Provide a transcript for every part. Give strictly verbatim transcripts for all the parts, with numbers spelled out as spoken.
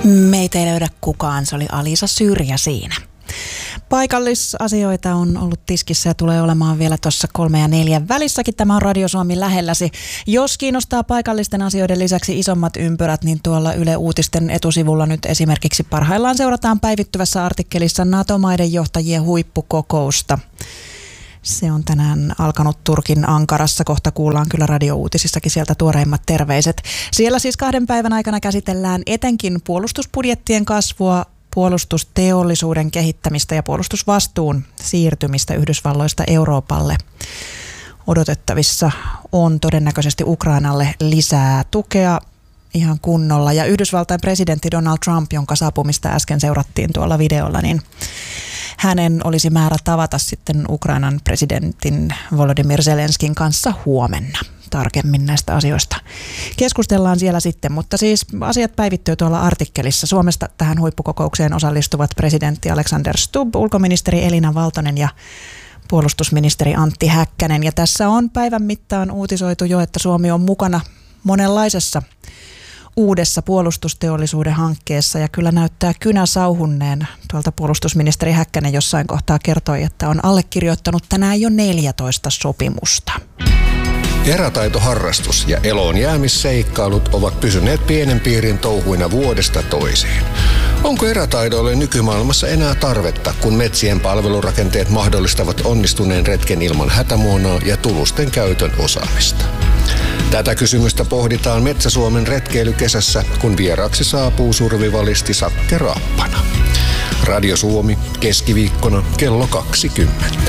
Meitä ei löydä kukaan, se oli Alisa Syrjä siinä. Paikallisasioita on ollut tiskissä ja tulee olemaan vielä tuossa kolme ja neljän välissäkin. Tämä on Radio Suomi lähelläsi. Jos kiinnostaa paikallisten asioiden lisäksi isommat ympyrät, niin tuolla Yle Uutisten etusivulla nyt esimerkiksi parhaillaan seurataan päivittyvässä artikkelissa NATO-maiden johtajien huippukokousta. Se on tänään alkanut Turkin Ankarassa. Kohta kuullaan kyllä radiouutisissakin sieltä tuoreimmat terveiset. Siellä siis kahden päivän aikana käsitellään etenkin puolustusbudjettien kasvua, puolustusteollisuuden kehittämistä ja puolustusvastuun siirtymistä Yhdysvalloista Euroopalle. Odotettavissa on todennäköisesti Ukrainalle lisää tukea ihan kunnolla. Ja Yhdysvaltain presidentti Donald Trump, jonka saapumista äsken seurattiin tuolla videolla, niin hänen olisi määrä tavata sitten Ukrainan presidentin Volodymyr Zelenskin kanssa huomenna. Tarkemmin näistä asioista keskustellaan siellä sitten, mutta siis asiat päivittyy tuolla artikkelissa. Suomesta tähän huippukokoukseen osallistuvat presidentti Alexander Stubb, ulkoministeri Elina Valtonen ja puolustusministeri Antti Häkkänen. Ja tässä on päivän mittaan uutisoitu jo, että Suomi on mukana monenlaisessa uudessa puolustusteollisuuden hankkeessa ja kyllä näyttää kynä sauhunneen. Tuolta puolustusministeri Häkkänen jossain kohtaa kertoi, että on allekirjoittanut tänään jo neljätoista sopimusta. Erätaitoharrastus ja eloon jäämisseikkailut ovat pysyneet pienen piirin touhuina vuodesta toiseen. Onko erätaidoille nykymaailmassa enää tarvetta, kun metsien palvelurakenteet mahdollistavat onnistuneen retken ilman hätämuonaa ja tulusten käytön osaamista? Tätä kysymystä pohditaan Metsä-Suomen retkeilykesässä, kun vieraaksi saapuu survivalisti Sakke Raappana. Radio Suomi keskiviikkona kello kaksikymmentä.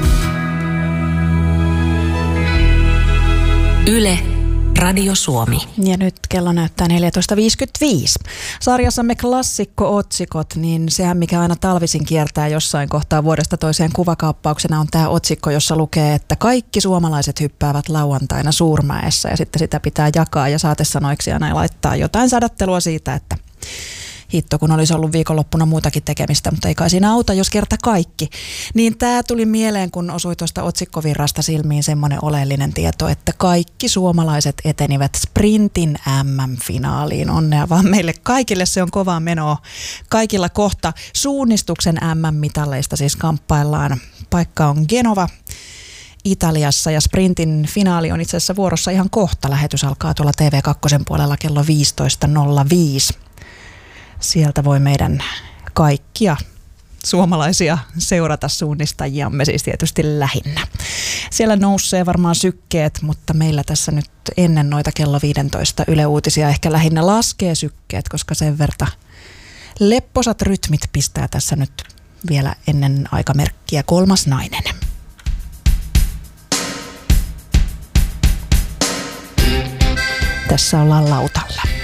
Yle, Radio Suomi. Ja nyt kello näyttää neljätoista viisikymmentäviisi. Sarjassamme klassikko-otsikot, niin sehän mikä aina talvisin kiertää jossain kohtaa vuodesta toiseen kuvakaappauksena on tämä otsikko, jossa lukee, että kaikki suomalaiset hyppäävät lauantaina Suurmäessä ja sitten sitä pitää jakaa ja saatesanoiksi aina laittaa jotain sadattelua siitä, että hitto, kun olisi ollut viikonloppuna muutakin tekemistä, mutta ei kai siinä auta, jos kerta kaikki. Niin tämä tuli mieleen, kun osui tuosta otsikkovirrasta silmiin semmoinen oleellinen tieto, että kaikki suomalaiset etenivät sprintin äm äm-finaaliin. Onnea vaan meille kaikille, se on kovaa menoa. Kaikilla kohta suunnistuksen äm äm-mitalleista siis kamppaillaan. Paikka on Genova Italiassa ja sprintin finaali on itse asiassa vuorossa ihan kohta. Lähetys alkaa tuolla T V kaksi puolella kello viisitoista nolla viisi. Sieltä voi meidän kaikkia suomalaisia seurata, suunnistajiamme siis tietysti lähinnä. Siellä nousee varmaan sykkeet, mutta meillä tässä nyt ennen noita kello viisitoista Yle Uutisia ehkä lähinnä laskee sykkeet, koska sen verta lepposat rytmit pistää tässä nyt vielä ennen aikamerkkiä kolmas nainen. Tässä ollaan lautalla.